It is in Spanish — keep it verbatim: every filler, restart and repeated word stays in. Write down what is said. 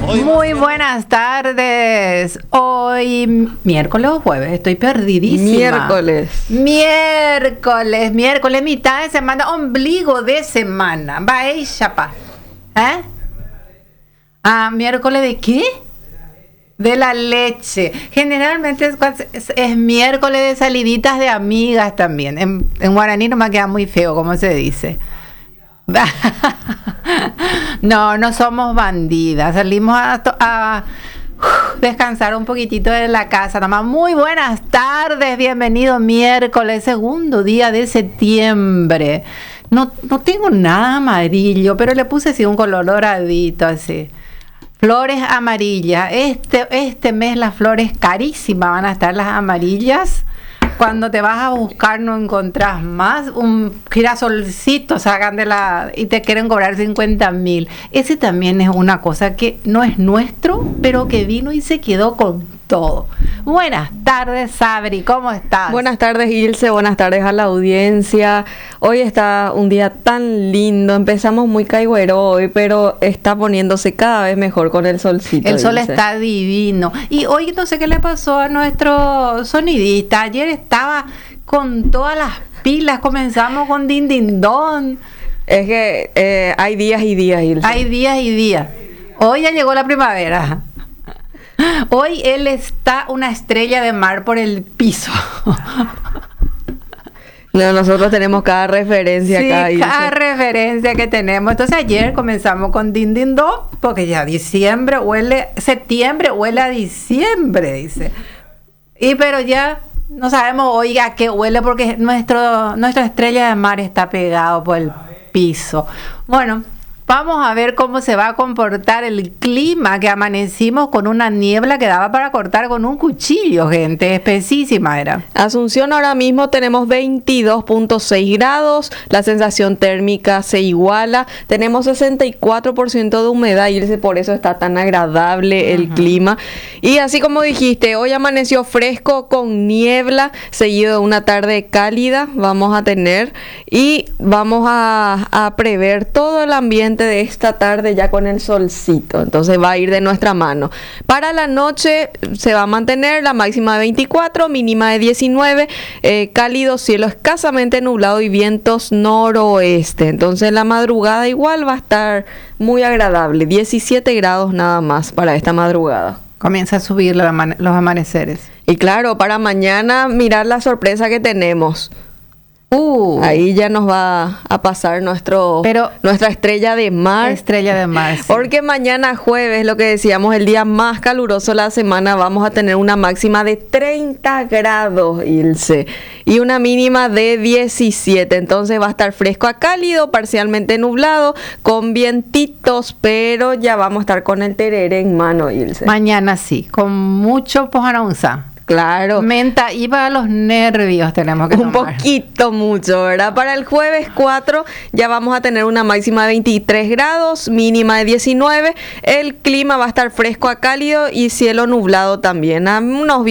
Muy buenas tardes. Hoy miércoles o jueves, estoy perdidísima. Miércoles. Miércoles, miércoles, mitad de semana, ombligo de semana. Va ella, pa. ¿Eh? Ah, miércoles de qué? De la leche. Generalmente es, es, es miércoles de saliditas de amigas también. En, en guaraní no me queda muy feo, como se dice. No, no somos bandidas. Salimos a, a uh, descansar un poquitito de la casa. Nomás. Muy buenas tardes, bienvenido miércoles, segundo día de septiembre. No, no tengo nada amarillo, pero le puse así un color doradito así. Flores amarillas. Este, este mes las flores carísimas van a estar las amarillas. Cuando te vas a buscar no encontrás más. Un girasolcito sacan de la y te quieren cobrar cincuenta mil. Ese también es una cosa que no es nuestro, pero que vino y se quedó con todo. Buenas tardes, Sabri, ¿cómo estás? Buenas tardes, Ilse, buenas tardes a la audiencia. Hoy está un día tan lindo, empezamos muy caigüero hoy, pero está poniéndose cada vez mejor con el solcito. El sol Ilse. está divino. Y hoy no sé qué le pasó a nuestro sonidista. Ayer estaba con todas las pilas, comenzamos con din din don. Es que eh, hay días y días, Ilse. Hay días y días. Hoy ya llegó la primavera. Hoy él está una estrella de mar por el piso. No, nosotros tenemos cada referencia sí, acá. cada Ilse. referencia que tenemos. Entonces ayer comenzamos con Din Din Do, porque ya diciembre huele, septiembre huele a diciembre, dice. Y pero ya no sabemos hoy a qué huele porque nuestro, nuestra estrella de mar está pegado por el piso. Bueno, vamos a ver cómo se va a comportar el clima, que amanecimos con una niebla que daba para cortar con un cuchillo, gente, espesísima era. Asunción, ahora mismo tenemos veintidós punto seis grados, la sensación térmica se iguala, tenemos sesenta y cuatro por ciento de humedad y por eso está tan agradable el uh-huh. clima. Y así como dijiste, hoy amaneció fresco con niebla, seguido de una tarde cálida vamos a tener y vamos a, a prever todo el ambiente de esta tarde ya con el solcito, entonces va a ir de nuestra mano. Para la noche se va a mantener la máxima de veinticuatro, mínima de diecinueve, eh, cálido, cielo escasamente nublado y vientos noroeste, entonces la madrugada igual va a estar muy agradable, diecisiete grados nada más para esta madrugada. Comienza a subir los, amane- los amaneceres. Y claro, para mañana mirar la sorpresa que tenemos. Uh, Ahí ya nos va a pasar nuestro pero nuestra estrella de mar. Estrella de mar. Sí. Porque mañana jueves, lo que decíamos, el día más caluroso de la semana, vamos a tener una máxima de treinta grados, Ilse, y una mínima de diecisiete. Entonces va a estar fresco a cálido, parcialmente nublado, con vientitos, pero ya vamos a estar con el tereré en mano, Ilse. Mañana sí, con mucho pojaronza. Claro. Menta, iba a los nervios, tenemos que Un tomar. poquito mucho, ¿verdad? Para el jueves cuatro ya vamos a tener una máxima de veintitrés grados, mínima de diecinueve. El clima va a estar fresco a cálido y cielo nublado también. A unos